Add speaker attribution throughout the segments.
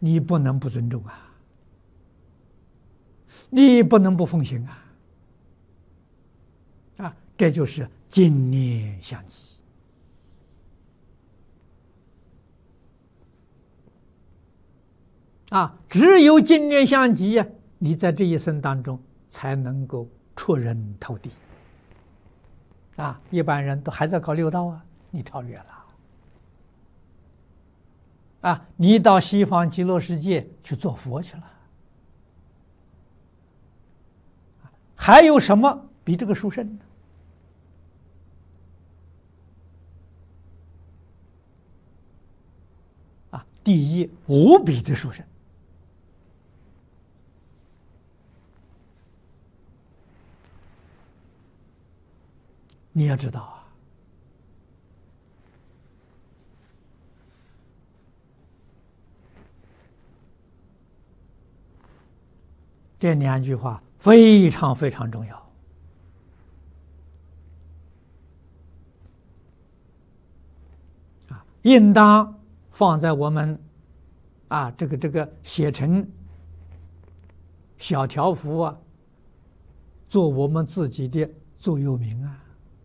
Speaker 1: 你不能不尊重啊，你不能不奉行啊！啊，这就是净念相继啊！只有净念相继呀，你在这一生当中才能够出人头地啊！一般人都还在搞六道啊，你超越了啊！你到西方极乐世界去做佛去了，还有什么比这个殊胜呢？啊，第一，无比的殊胜。你要知道啊，这两句话非常非常重要啊，应当放在我们啊这个写成小条幅啊，做我们自己的座右铭啊。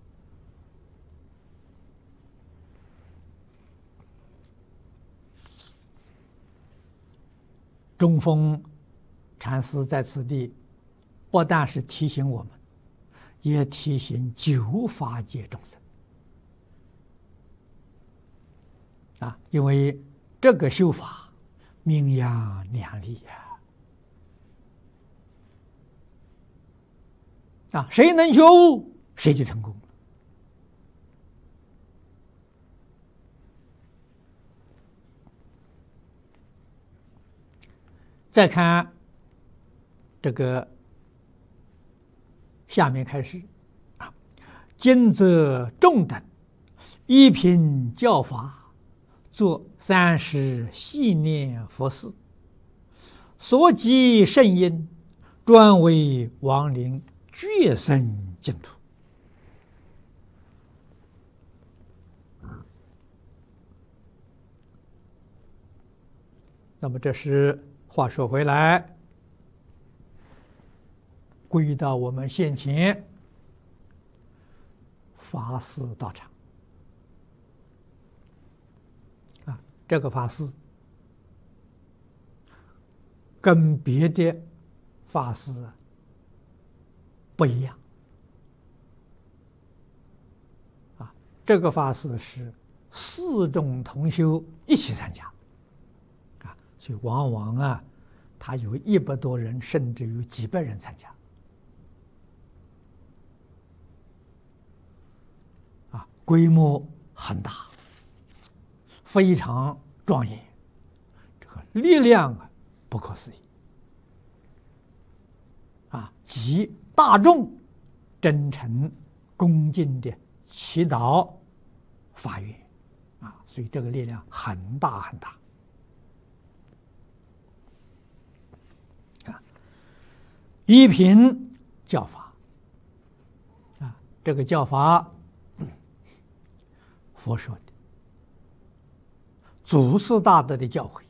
Speaker 1: 中峰禅师在此地不但是提醒我们，也提醒九法界众生啊，因为这个修法名扬两利啊，谁能觉悟，谁就成功了。再看这个下面开始啊，今则众等依凭教法，作30细念佛事，所积圣因，专为亡灵决生净土。那么这是话说回来，归到我们现前法事道场啊，这个法事跟别的法事不一样啊，这个法事是4众同修一起参加。所以往往啊，他有100多人，甚至有几百人参加，啊，规模很大，非常庄严，这个力量啊不可思议，啊，集大众真诚恭敬的祈祷发愿，啊，所以这个力量很大很大。依凭教法啊，这个教法佛说的，祖师大德的教诲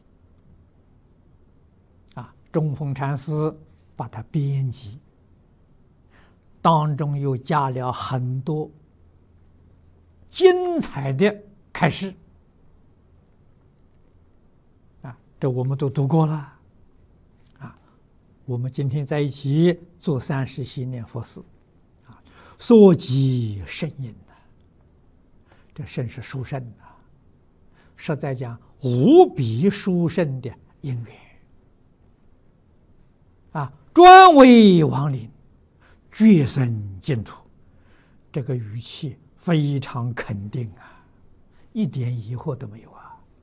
Speaker 1: 啊，中峰禅师把它编辑，当中又加了很多精彩的开示啊，这我们都读过了。我们今天在一起做30细念佛事，啊，所积圣因呐，这圣是殊胜呐，实在讲无比殊胜的因缘啊，专为亡灵决生净土，这个语气非常肯定啊，一点疑惑都没有啊。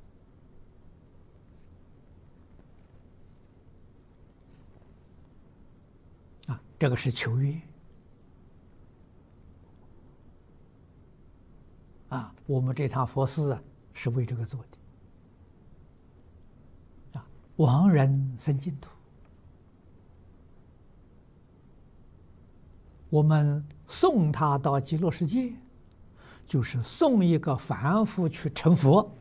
Speaker 1: 这个是求愿啊，我们这趟佛事啊是为这个做的啊，亡人生净土，我们送他到极乐世界，就是送一个凡夫去成佛。